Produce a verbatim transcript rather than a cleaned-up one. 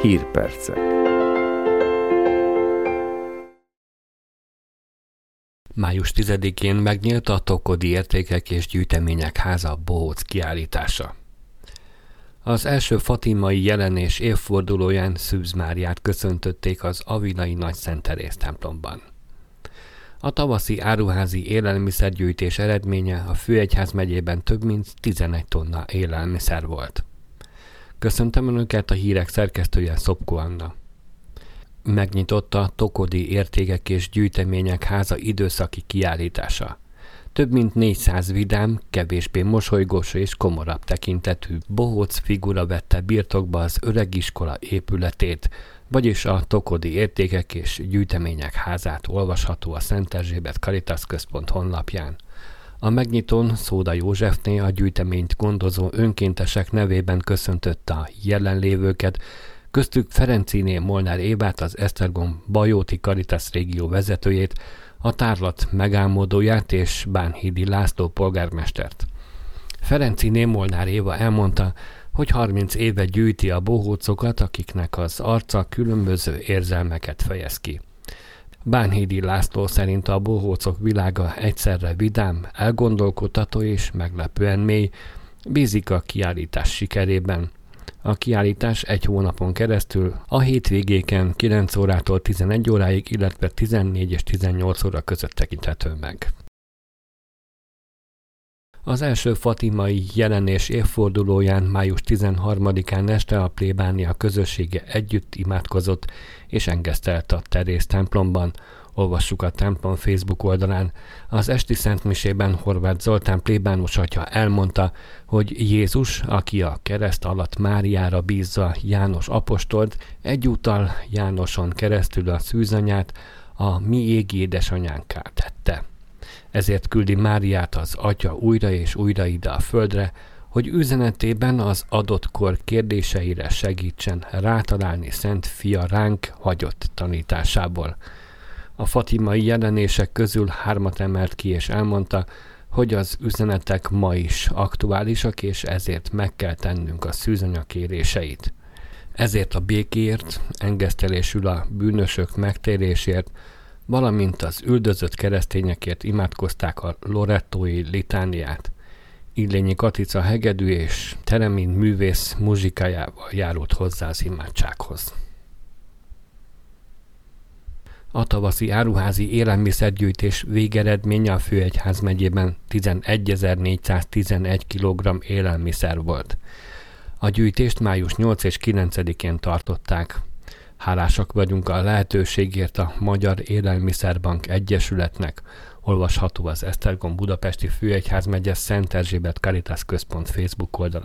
Hírpercek. május tizedikén megnyílt a Tokodi Értékek és Gyűjtemények Háza bohóc kiállítása. Az első fatimai jelenés évfordulóján Szűz Máriát köszöntötték az avilai Nagy Szent Teréz templomban. A tavaszi áruházi élelmiszergyűjtés eredménye a Főegyházmegyében több mint tizenegy tonna élelmiszer volt. Köszöntöm Önöket, a hírek szerkesztője Szopko Anna. Megnyitotta a Tokodi Értékek és Gyűjtemények Háza időszaki kiállítása. Több mint négyszáz vidám, kevésbé mosolygós és komorabb tekintetű bohóc figura vette birtokba az öregiskola épületét, vagyis a Tokodi Értékek és Gyűjtemények Házát olvasható a Szent Erzsébet Caritas Központ honlapján. A megnyitón Szóda Józsefné a gyűjteményt gondozó önkéntesek nevében köszöntötte a jelenlévőket, köztük Ferenciné Molnár Évát, az Esztergom Bajóti Caritas régió vezetőjét, a tárlat megálmodóját és Bánhidi László polgármestert. Ferenciné Molnár Éva elmondta, hogy harminc éve gyűjti a bohócokat, akiknek az arca különböző érzelmeket fejez ki. Bánhidi László szerint a bohócok világa egyszerre vidám, elgondolkodtató és meglepően mély, bízik a kiállítás sikerében. A kiállítás egy hónapon keresztül a hétvégéken kilenc órától tizenegy óráig, illetve tizennégy és tizennyolc óra között tekinthető meg. Az első fatimai jelenés évfordulóján május tizenharmadikán este a plébánia közössége együtt imádkozott és engesztelt a Teréz templomban. Olvassuk a templom Facebook oldalán. Az esti szentmisében Horváth Zoltán plébános atya elmondta, hogy Jézus, aki a kereszt alatt Máriára bízza János apostolt, egyúttal Jánoson keresztül a szűzanyát a mi égi édesanyánká tette. Ezért küldi Máriát az atya újra és újra ide a földre, hogy üzenetében az adott kor kérdéseire segítsen rátalálni Szent Fia ránk hagyott tanításából. A fatimai jelenések közül hármat emelt ki és elmondta, hogy az üzenetek ma is aktuálisak, és ezért meg kell tennünk a szűzanya kéréseit. Ezért a békéért, engesztelésül a bűnösök megtérésért, valamint az üldözött keresztényekért imádkozták a lorettói litániát. Illényi Katica hegedű és Teremin művész muzsikájával járult hozzá az imádsághoz. A tavaszi áruházi élelmiszergyűjtés végeredménye a Főegyházmegyében tizenegyezer-négyszáztizenegy kilogramm élelmiszer volt. A gyűjtést május nyolcadikán és kilencedikén tartották. Hálásak vagyunk a lehetőségért a Magyar Élelmiszerbank Egyesületnek, olvasható az Esztergom Budapesti Főegyházmegye Szent Erzsébet Caritas Központ Facebook oldalán.